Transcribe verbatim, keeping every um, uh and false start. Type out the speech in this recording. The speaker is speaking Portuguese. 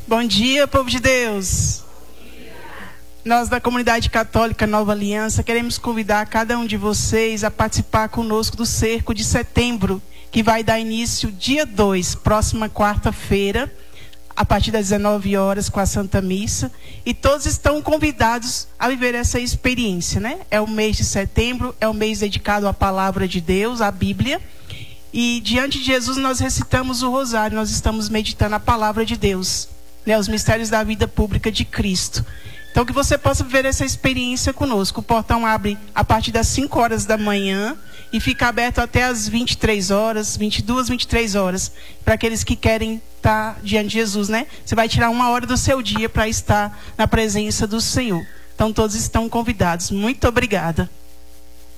Bom dia, povo de Deus. Nós da comunidade católica Nova Aliança queremos convidar cada um de vocês a participar conosco do cerco de setembro, que vai dar início dia dois, próxima quarta-feira, a partir das dezenove horas, com a Santa Missa. E todos estão convidados a viver essa experiência, né? É o mês de setembro, é o mês dedicado à palavra de Deus, à Bíblia. E diante de Jesus nós recitamos o rosário, nós estamos meditando a palavra de Deus, né? Os mistérios da vida pública de Cristo. Então que você possa viver essa experiência conosco. O portão abre a partir das cinco horas da manhã e fica aberto até as vinte e três horas, vinte e duas, vinte e três horas, para aqueles que querem estar diante de Jesus, né? Você vai tirar uma hora do seu dia para estar na presença do Senhor. Então todos estão convidados. Muito obrigada.